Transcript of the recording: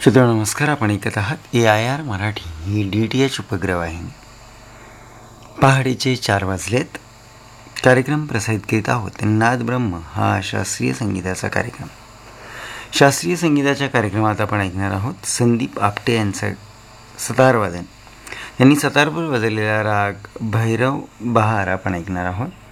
श्रोते नमस्कार. आपण ऐकत आहात AIR मराठी ही DTH उपग्रह वाहिनी. पहाटेचे 4 वाजलेत. कार्यक्रम प्रसारित करीत आहोत नाद ब्रह्म हा शास्त्रीय संगीताचा कार्यक्रम. शास्त्रीय संगीताच्या कार्यक्रमात आपण ऐकणार आहोत संदीप आपटे यांचं सतार वादन. त्यांनी सतारवर वाजवलेला राग भैरव बहार आपण ऐकणार आहोत.